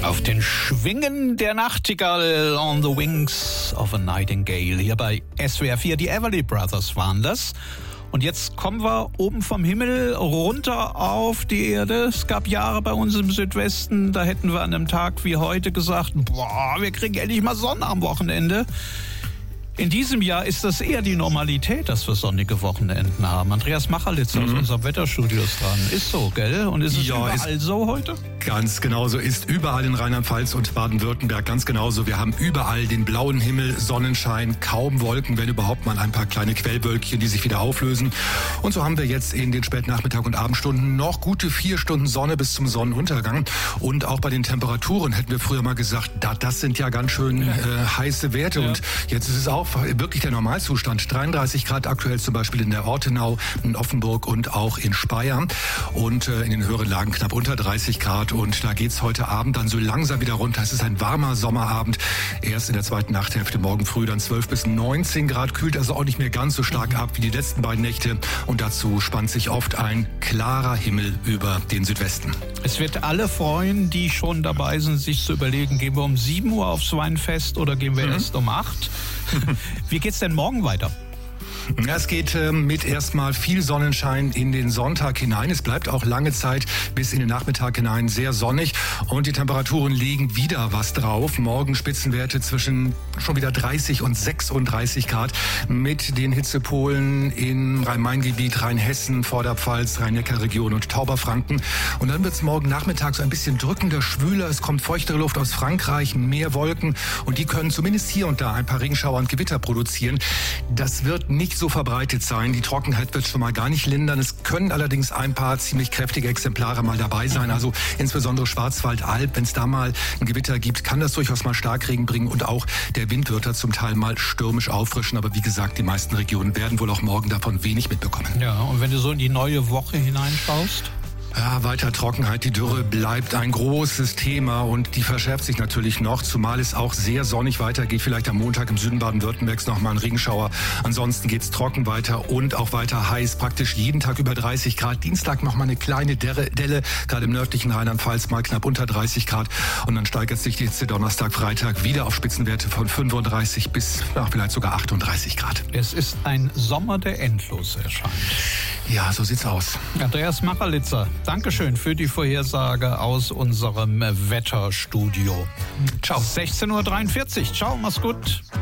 Auf den Schwingen der Nachtigall, on the wings of a nightingale. Hier bei SWR 4, die Everly Brothers waren das. Und jetzt kommen wir oben vom Himmel runter auf die Erde. Es gab Jahre bei uns im Südwesten, da hätten wir an einem Tag wie heute gesagt, boah, wir kriegen endlich mal Sonne am Wochenende. In diesem Jahr ist das eher die Normalität, dass wir sonnige Wochenenden haben. Andreas Machalitzer aus unserem Wetterstudio ist dran. Ist so, gell? Und ist es überall so heute? Ganz genauso ist überall in Rheinland-Pfalz und Baden-Württemberg ganz genauso. Wir haben überall den blauen Himmel, Sonnenschein, kaum Wolken, wenn überhaupt mal ein paar kleine Quellwölkchen, die sich wieder auflösen. Und so haben wir jetzt in den Spätnachmittag- und Abendstunden noch gute 4 Stunden Sonne bis zum Sonnenuntergang. Und auch bei den Temperaturen hätten wir früher mal gesagt, das sind ja ganz schön heiße Werte. Ja. Und jetzt ist es auch wirklich der Normalzustand. 33 Grad aktuell zum Beispiel in der Ortenau, in Offenburg und auch in Speyer. Und in den höheren Lagen knapp unter 30 Grad. Und da geht's heute Abend dann so langsam wieder runter. Es ist ein warmer Sommerabend. Erst in der zweiten Nachthälfte morgen früh dann 12 bis 19 Grad. Kühlt also auch nicht mehr ganz so stark ab wie die letzten beiden Nächte. Und dazu spannt sich oft ein klarer Himmel über den Südwesten. Es wird alle freuen, die schon dabei sind, sich zu überlegen, gehen wir um 7 Uhr aufs Weinfest oder gehen wir erst um 8? Wie geht's denn morgen weiter? Es geht mit erstmal viel Sonnenschein in den Sonntag hinein. Es bleibt auch lange Zeit bis in den Nachmittag hinein sehr sonnig und die Temperaturen legen wieder was drauf. Morgen Spitzenwerte zwischen schon wieder 30 und 36 Grad mit den Hitzepolen im Rhein-Main-Gebiet, Rheinhessen, Vorderpfalz, Rhein-Neckar-Region und Tauberfranken. Und dann wird es morgen Nachmittag so ein bisschen drückender, schwüler. Es kommt feuchtere Luft aus Frankreich, mehr Wolken und die können zumindest hier und da ein paar Regenschauer und Gewitter produzieren. Das wird nicht so verbreitet sein. Die Trockenheit wird schon mal gar nicht lindern. Es können allerdings ein paar ziemlich kräftige Exemplare mal dabei sein. Also insbesondere Schwarzwald-Alb, wenn es da mal ein Gewitter gibt, kann das durchaus mal Starkregen bringen. Und auch der Wind wird da zum Teil mal stürmisch auffrischen. Aber wie gesagt, die meisten Regionen werden wohl auch morgen davon wenig mitbekommen. Ja, und wenn du so in die neue Woche hineinschaust? Ja, weiter Trockenheit, die Dürre bleibt ein großes Thema und die verschärft sich natürlich noch, zumal es auch sehr sonnig weitergeht. Vielleicht am Montag im Süden Baden-Württembergs noch mal ein Regenschauer. Ansonsten geht's trocken weiter und auch weiter heiß, praktisch jeden Tag über 30 Grad. Dienstag noch mal eine kleine Delle, gerade im nördlichen Rheinland-Pfalz mal knapp unter 30 Grad. Und dann steigert sich die Hitze Donnerstag, Freitag wieder auf Spitzenwerte von 35 bis vielleicht sogar 38 Grad. Es ist ein Sommer, der endlos erscheint. Ja, so sieht's aus. Andreas Machalitzer, Dankeschön für die Vorhersage aus unserem Wetterstudio. Ciao. 16:43 Uhr. Ciao, mach's gut.